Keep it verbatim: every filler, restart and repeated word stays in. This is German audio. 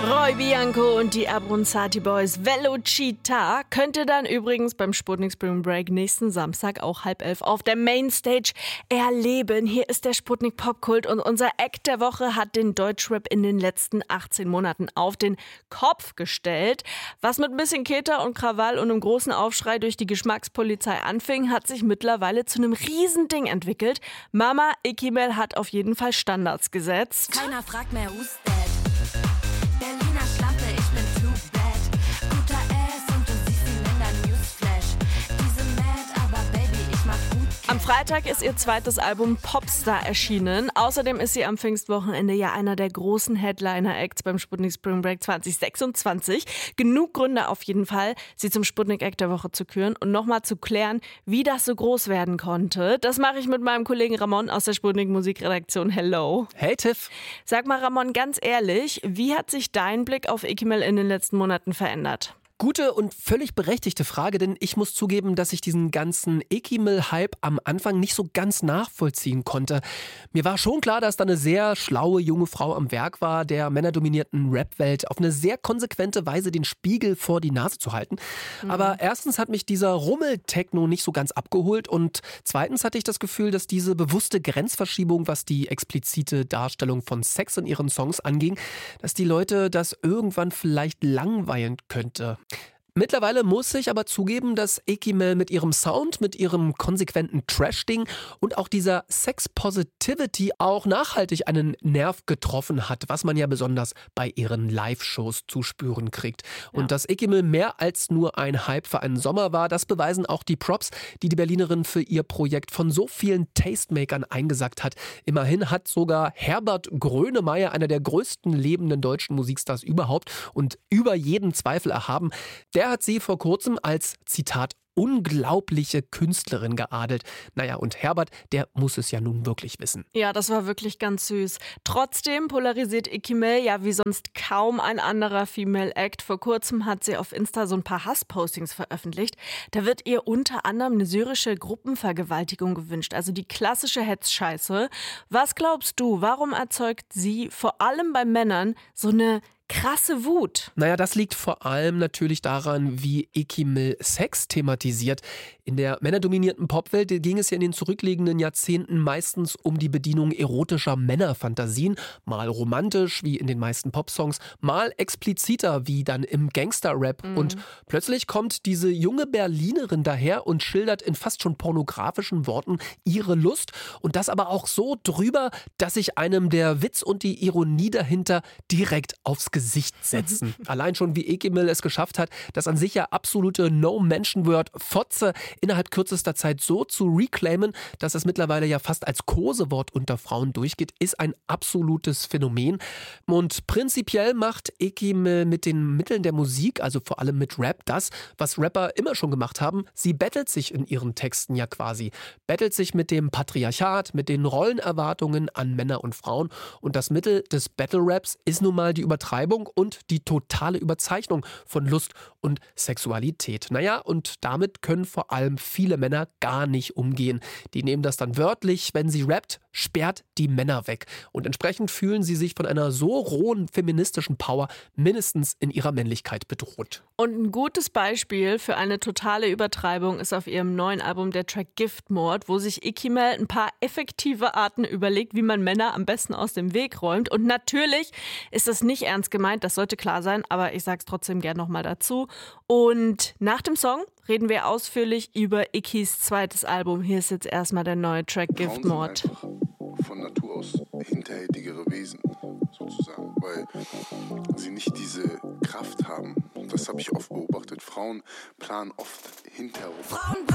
Roy Bianco und die Abronzati Boys Velocita könnte dann übrigens beim Sputnik Spring Break nächsten Samstag auch halb elf auf der Mainstage erleben. Hier ist der Sputnik Popkult und unser Act der Woche hat den Deutschrap in den letzten achtzehn Monaten auf den Kopf gestellt. Was mit ein bisschen Keter und Krawall und einem großen Aufschrei durch die Geschmackspolizei anfing, hat sich mittlerweile zu einem Riesending entwickelt. Mama Ikimel hat auf jeden Fall Standards gesetzt. Keiner fragt mehr, who's that? Berliner Schlampe, ich bin too bad. Guter Ass und du siehst ihn in der Newsflash. Diese Mad, aber Baby, ich mach gut Cash. Am Freitag ist ihr zweites Album Popstar erschienen. Außerdem ist sie am Pfingstwochenende ja einer der großen Headliner-Acts beim Sputnik Spring Break zwanzig sechsundzwanzig. Genug Gründe auf jeden Fall, sie zum Sputnik-Act der Woche zu küren und nochmal zu klären, wie das so groß werden konnte. Das mache ich mit meinem Kollegen Ramon aus der Sputnik-Musikredaktion. Hello. Hey Tiff. Sag mal Ramon, ganz ehrlich, wie hat sich dein Blick auf Ikimel in den letzten Monaten verändert? Gute und völlig berechtigte Frage, denn ich muss zugeben, dass ich diesen ganzen Ikimel-Hype am Anfang nicht so ganz nachvollziehen konnte. Mir war schon klar, dass da eine sehr schlaue junge Frau am Werk war, der männerdominierten Rap-Welt auf eine sehr konsequente Weise den Spiegel vor die Nase zu halten. Mhm. Aber erstens hat mich dieser Rummel-Techno nicht so ganz abgeholt und zweitens hatte ich das Gefühl, dass diese bewusste Grenzverschiebung, was die explizite Darstellung von Sex in ihren Songs anging, dass die Leute das irgendwann vielleicht langweilen könnte. Mittlerweile muss ich aber zugeben, dass Ikimel mit ihrem Sound, mit ihrem konsequenten Trash-Ding und auch dieser Sex-Positivity auch nachhaltig einen Nerv getroffen hat, was man ja besonders bei ihren Live-Shows zu spüren kriegt. Und ja. Dass Ikimel mehr als nur ein Hype für einen Sommer war, das beweisen auch die Props, die die Berlinerin für ihr Projekt von so vielen Tastemakern eingesackt hat. Immerhin hat sogar Herbert Grönemeyer, einer der größten lebenden deutschen Musikstars überhaupt und über jeden Zweifel erhaben, der hat sie vor kurzem als, Zitat, unglaubliche Künstlerin geadelt. Naja, und Herbert, der muss es ja nun wirklich wissen. Ja, das war wirklich ganz süß. Trotzdem polarisiert Ikimel ja wie sonst kaum ein anderer Female Act. Vor kurzem hat sie auf Insta so ein paar Hasspostings veröffentlicht. Da wird ihr unter anderem eine syrische Gruppenvergewaltigung gewünscht, also die klassische Hetzscheiße. Was glaubst du, warum erzeugt sie vor allem bei Männern so eine krasse Wut? Naja, das liegt vor allem natürlich daran, wie Ikimel Sex thematisiert. In der männerdominierten Popwelt ging es ja in den zurückliegenden Jahrzehnten meistens um die Bedienung erotischer Männerfantasien. Mal romantisch, wie in den meisten Popsongs, mal expliziter, wie dann im Gangster-Rap. Mhm. Und plötzlich kommt diese junge Berlinerin daher und schildert in fast schon pornografischen Worten ihre Lust. Und das aber auch so drüber, dass sich einem der Witz und die Ironie dahinter direkt aufs Gesicht setzen. Allein schon, wie Ikimel es geschafft hat, das an sich ja absolute No-Mention-Word Fotze innerhalb kürzester Zeit so zu reclaimen, dass es mittlerweile ja fast als Kosewort unter Frauen durchgeht, ist ein absolutes Phänomen. Und prinzipiell macht Ikimel mit den Mitteln der Musik, also vor allem mit Rap, das, was Rapper immer schon gemacht haben. Sie battelt sich in ihren Texten ja quasi. Battelt sich mit dem Patriarchat, mit den Rollenerwartungen an Männer und Frauen. Und das Mittel des Battle-Raps ist nun mal die Übertreibung und die totale Überzeichnung von Lust und Sexualität. Naja, und damit können vor allem viele Männer gar nicht umgehen. Die nehmen das dann wörtlich, wenn sie rappt, sperrt die Männer weg. Und entsprechend fühlen sie sich von einer so rohen feministischen Power mindestens in ihrer Männlichkeit bedroht. Und ein gutes Beispiel für eine totale Übertreibung ist auf ihrem neuen Album der Track Giftmord, wo sich Ikimel ein paar effektive Arten überlegt, wie man Männer am besten aus dem Weg räumt. Und natürlich ist das nicht ernst gemeint, das sollte klar sein, aber ich sag's trotzdem gern nochmal dazu. Und nach dem Song reden wir ausführlich über Ikis zweites Album. Hier ist jetzt erstmal der neue Track Giftmord. Frauen sind einfach von Natur aus hinterhältigere Wesen, sozusagen, weil sie nicht diese Kraft haben. Das habe ich oft beobachtet. Frauen planen oft hinterher. Frauen